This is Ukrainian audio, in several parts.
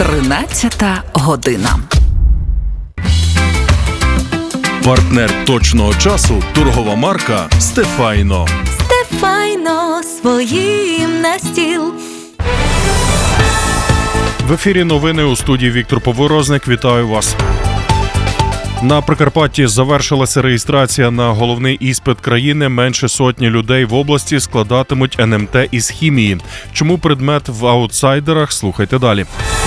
13 година. Партнер точного часу – торгова марка «Стефайно». Стефайно своїм на стіл. В ефірі новини, у студії Віктор Поворозник. Вітаю вас. На Прикарпатті завершилася реєстрація на головний іспит країни. Менше сотні людей в області складатимуть НМТ із хімії. Чому предмет в аутсайдерах? Слухайте далі.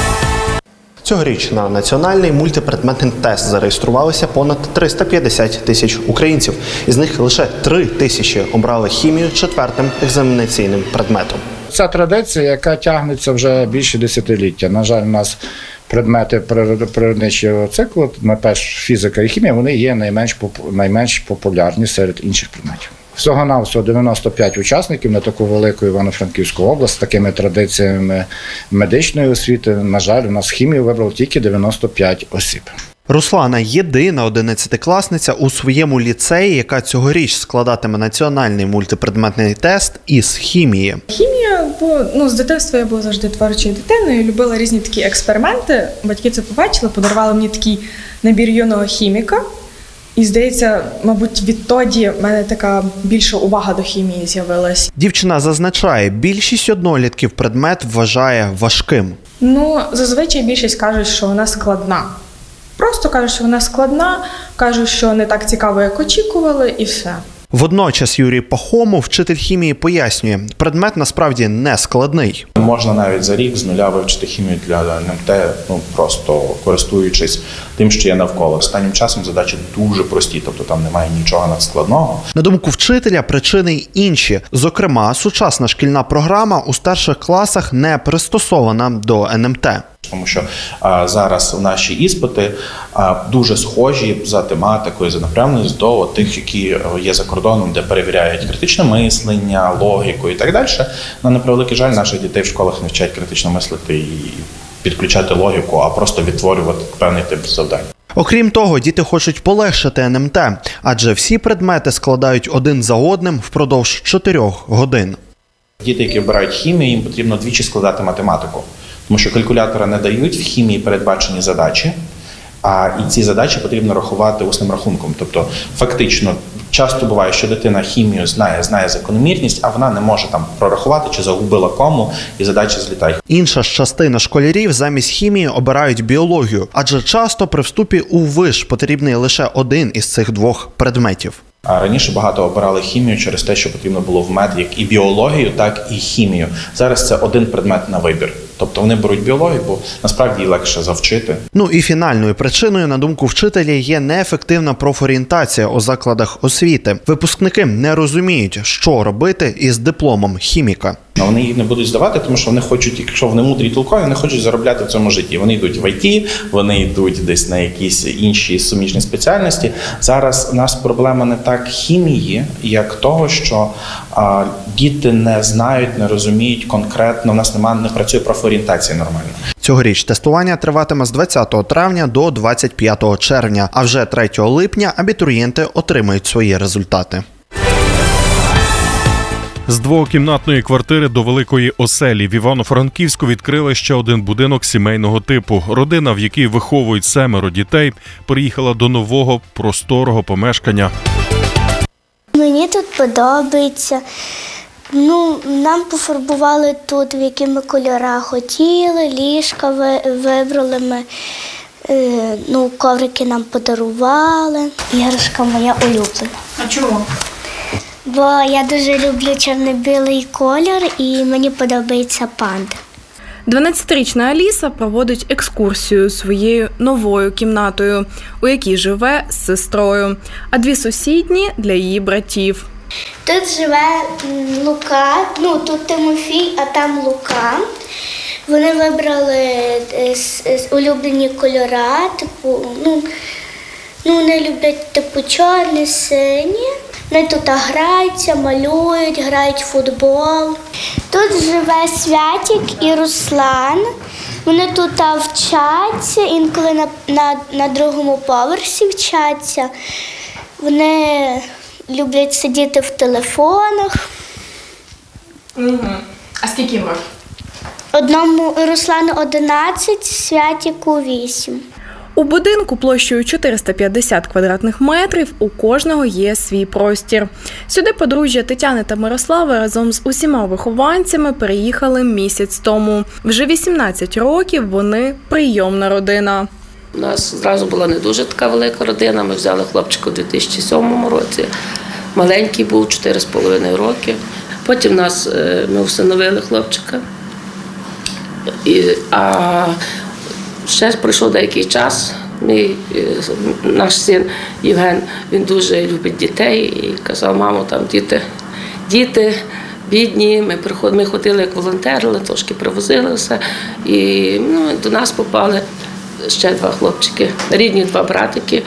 Цьогоріч на національний мультипредметний тест зареєструвалися понад 350 тисяч українців. Із них лише 3 тисячі обрали хімію четвертим екзаменаційним предметом. Це традиція, яка тягнеться вже більше десятиліття. На жаль, у нас предмети природничого циклу, фізика і хімія, вони є найменш популярні серед інших предметів. Всього-навсього 95 учасників на таку велику Івано-Франківську область з такими традиціями медичної освіти. На жаль, у нас хімію вибрало тільки 95 осіб. Руслана – єдина 11-класниця у своєму ліцеї, яка цьогоріч складатиме національний мультипредметний тест із хімії. Хімія, з дитинства я була завжди творчою дитиною, любила різні такі експерименти. Батьки це побачили, подарували мені такий набір юного хіміка. І, здається, мабуть, відтоді в мене така більша увага до хімії з'явилась. Дівчина зазначає, більшість однолітків предмет вважає важким. Зазвичай більшість кажуть, що вона складна. Просто кажуть, що вона складна, кажуть, що не так цікаво, як очікували, і все. Водночас Юрій Пахомов, вчитель хімії, пояснює, предмет насправді не складний. Можна навіть за рік з нуля вивчити хімію для НМТ, просто користуючись тим, що є навколо. Останнім часом задачі дуже прості, тобто там немає нічого надскладного. На думку вчителя, причини й інші. Зокрема, сучасна шкільна програма у старших класах не пристосована до НМТ. Тому що зараз наші іспити дуже схожі за тематикою, за напрямленістю до тих, які є за кордоном, де перевіряють критичне мислення, логіку і так далі. На превеликий жаль, наших дітей в школах не вчать критично мислити і підключати логіку, а просто відтворювати певний тип завдань. Окрім того, діти хочуть полегшити НМТ, адже всі предмети складають один за одним впродовж 4 годин. Діти, які обирають хімію, їм потрібно двічі складати математику. Тому що калькулятори не дають в хімії передбачені задачі, і ці задачі потрібно рахувати усним рахунком. Тобто, фактично, часто буває, що дитина хімію знає закономірність, а вона не може там прорахувати, чи загубила кому, і задачі злітають. Інша ж частина школярів замість хімії обирають біологію, адже часто при вступі у виш потрібний лише один із цих двох предметів. А раніше багато обирали хімію через те, що потрібно було в мед як і біологію, так і хімію. Зараз це один предмет на вибір. Тобто вони беруть біологію, бо насправді її легше завчити. І фінальною причиною, на думку вчителя, є неефективна профорієнтація у закладах освіти. Випускники не розуміють, що робити із дипломом хіміка. Вони їх не будуть здавати, тому що вони хочуть, якщо вони мудрі і толкові, вони хочуть заробляти в цьому житті. Вони йдуть в ІТ, вони йдуть десь на якісь інші суміжні спеціальності. Зараз у нас проблема не так хімії, як того, що діти не знають, не розуміють конкретно, у нас не працює профорієнтація нормально. Цьогоріч тестування триватиме з 20 травня до 25 червня, а вже 3 липня абітурієнти отримають свої результати. З двокімнатної квартири до великої оселі в Івано-Франківську відкрили ще один будинок сімейного типу. Родина, в якій виховують 7 дітей, переїхала до нового просторого помешкання. Мені тут подобається. Нам пофарбували тут, в які ми кольори хотіли, ліжка вибрали ми, коврики нам подарували. Іграшка моя улюблена. А чому? Бо я дуже люблю чорно-білий колір і мені подобається панда. 12-річна Аліса проводить екскурсію своєю новою кімнатою, у якій живе з сестрою, а 2 сусідні – для її братів. Тут живе Лука, тут Тимофій, а там Лука. Вони вибрали улюблені кольори, вони люблять чорні, сині. Вони тут граються, малюють, грають в футбол. Тут живе Святік і Руслан. Вони тут вчаться, інколи на другому поверсі вчаться. Вони люблять сидіти в телефонах. А скільки їм років? Одному Руслану 11, Святіку 8. У будинку площею 450 квадратних метрів у кожного є свій простір. Сюди подружжя Тетяни та Мирослава разом з усіма вихованцями переїхали місяць тому. Вже 18 років вони прийомна родина. У нас зразу була не дуже така велика родина. Ми взяли хлопчика у 2007 році. Маленький був, 4,5 роки. Потім ми усиновили хлопчика. А ще пройшов деякий час. Наш син Євген, він дуже любить дітей і казав: мамо, там діти бідні. Ми ходили як волонтери, трошки привозили все. І до нас попали ще 2 хлопчики, рідні 2 братики.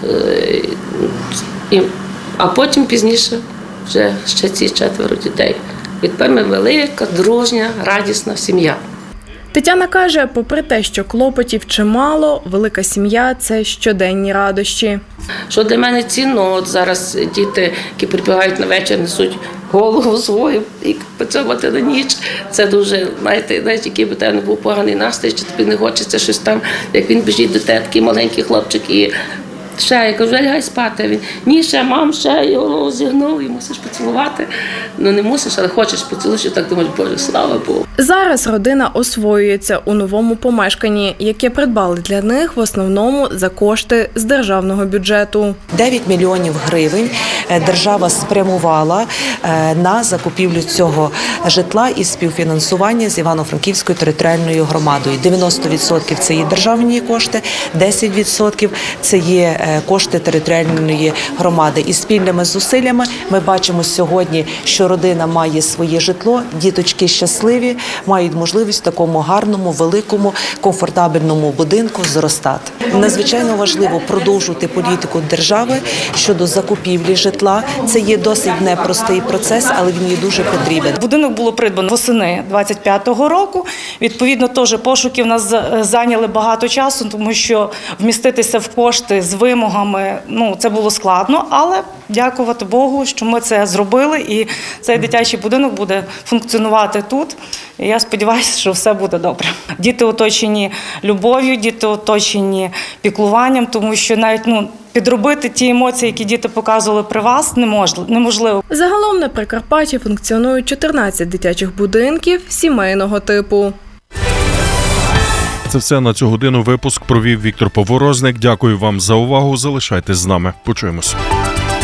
А потім пізніше вже ще ці 4 дітей. Тепер ми велика, дружня, радісна сім'я. Тетяна каже, попри те, що клопотів чимало, велика сім'я – це щоденні радощі. Що для мене цінно, от зараз діти, які прибігають на вечір, несуть голову свою і поцьомати на ніч. Це дуже, знаєте, який би тебе не був поганий настрій, чи тобі не хочеться щось там, як він біжить до тебе, такий маленький хлопчик, і ще, я кажу: лягай спати. Він: ні, ще, мам, ще, і голову зігнув, і мусиш поцілувати. Не мусиш, але хочеш поцілуєш, і так думаєш: Боже, слава Богу. Зараз родина освоюється у новому помешканні, яке придбали для них в основному за кошти з державного бюджету. 9 мільйонів гривень держава спрямувала на закупівлю цього житла і співфінансування з Івано-Франківською територіальною громадою. 90% – це є державні кошти, 10% – це є кошти територіальної громади. І спільними зусиллями ми бачимо сьогодні, що родина має своє житло, діточки щасливі, мають можливість в такому гарному, великому, комфортабельному будинку зростати. Надзвичайно важливо продовжувати політику держави щодо закупівлі житла. Це є досить непростий процес, але він є дуже потрібен. Будинок було придбано восени 25-го року. Відповідно, теж пошуки в нас зайняли багато часу, тому що вміститися в кошти з вимогами, це було складно, але дякувати Богу, що ми це зробили, і цей дитячий будинок буде функціонувати тут. І я сподіваюся, що все буде добре. Діти оточені любов'ю, діти оточені піклуванням, тому що навіть підробити ті емоції, які діти показували при вас, неможливо. Загалом на Прикарпатті функціонують 14 дитячих будинків сімейного типу. Це все на цю годину. Випуск провів Віктор Поворозник. Дякую вам за увагу. Залишайтесь з нами. Почуємось.